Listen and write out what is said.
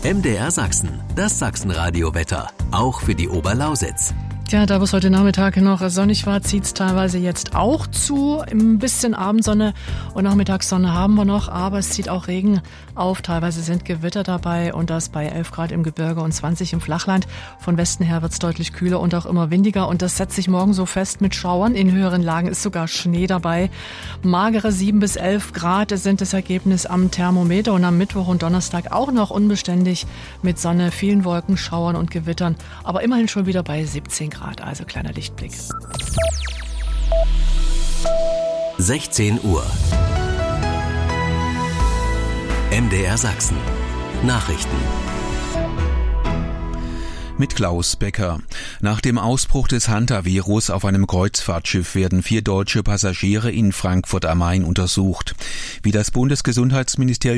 MDR Sachsen, das Sachsenradio-Wetter, auch für die Oberlausitz. Tja, da es heute Nachmittag noch sonnig war, zieht es teilweise jetzt auch zu. Ein bisschen Abendsonne und Nachmittagssonne haben wir noch, aber es zieht auch Regen auf. Teilweise sind Gewitter dabei und das bei 11 Grad im Gebirge und 20 im Flachland. Von Westen her wird es deutlich kühler und auch immer windiger und das setzt sich morgen so fest mit Schauern. In höheren Lagen ist sogar Schnee dabei. Magere 7 bis 11 Grad sind das Ergebnis am Thermometer und am Mittwoch und Donnerstag auch noch unbeständig mit Sonne, vielen Wolken, Schauern und Gewittern, aber immerhin schon wieder bei 17 Grad. Also kleiner Lichtblick. 16 Uhr. MDR Sachsen. Nachrichten. Mit Klaus Becker. Nach dem Ausbruch des Hantavirus auf einem Kreuzfahrtschiff werden 4 deutsche Passagiere in Frankfurt am Main untersucht. Wie das Bundesgesundheitsministerium